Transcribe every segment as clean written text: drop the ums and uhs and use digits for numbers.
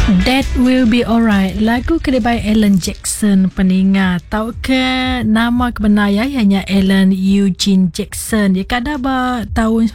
That Will Be Alright, lagu kedai Alan Jackson peningat. Tahu ke nama kebenaran hanya Alan Eugene Jackson. Dia kada tahun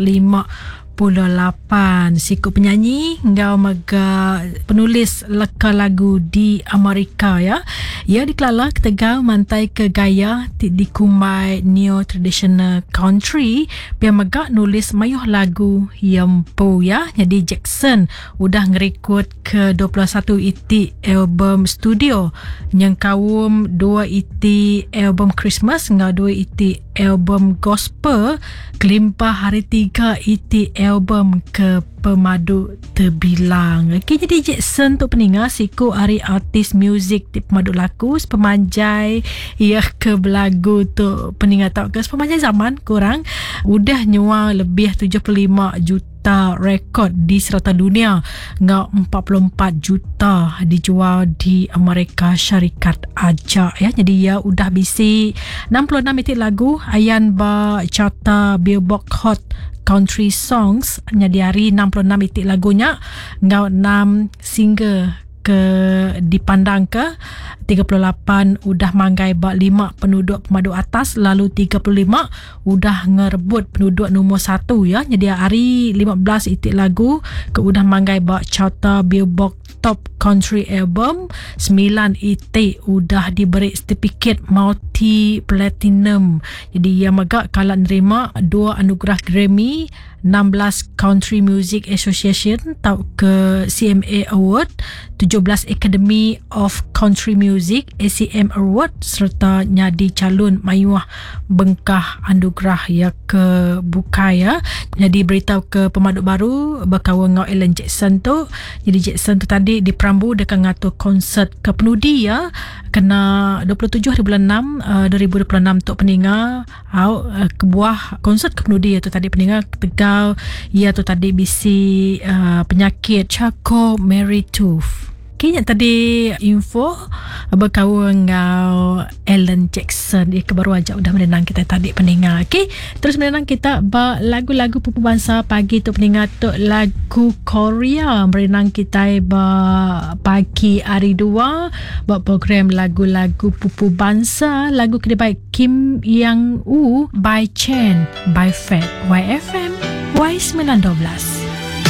1958. Siku penyanyi ngau mega penulis leka lagu di Amerika ya. Ia dikelala ketegau mantai ke gaya dikumai neo traditional country. Pia mega nulis mayuh lagu yang po ya. Jadi Jackson udah ngerekod ke 21 iti album studio. Yang kaum 2 iti album Christmas ngau 2 iti album gospel. Kelimpah hari 3 iti album ke pemadu terbilang. Okay, jadi Jackson tu peningat siku hari artis muzik di pemadu laku sepemanjai ia ke belagu tu peningat tak ke sepemanjai zaman kurang udah nyuang lebih 75 juta rekod di serata dunia ngau 44 juta dijual di Amerika Syarikat aja ya. Jadi ia udah bisi 66 itik lagu ayan ba carta Billboard Hot Country Songs nyadiari 66 itik lagunya ngau 6 single ke dipandang ke 38 udah manggai bak 5 penduduk pemadu atas lalu 35 udah ngerebut penduduk nombor 1 ya. Jadi hari 15 itik lagu ke udah manggai bak carta Billboard Top Country Album. 9 itik udah diberi sertifikat multi platinum. Jadi ia megak kalau nerima 2 anugerah Grammy, 16 Country Music Association tau ke CMA Award, 17 Academy of Country Music ACM Award serta nyadi calon mayuah bengkah anugerah ya ke bukaya. Jadi beritahu ke pemaduk baru berkawan dengan Alan Jackson tu. Jadi Jackson tu tadi diperambu dekat ngatur konsert ke penudi ya kena 27 hari bulan 6 2026 tu peningat kebuah konsert ke penudi tu tadi peningat tegal ia tu tadi bisi penyakit Charcot-Marie-Tooth. Kini tadi info berkawan dengan Alan Jackson. Dia baru aja udah menenang kita tadi peningat. Okey, terus menenang kita lagu-lagu pupu bangsa pagi tu peningat tu lagu Korea. Menenang kita pagi hari 2 buat program lagu-lagu pupu bangsa. Lagu kedai Kim Yang Woo by Chen by Fat YFM Y19.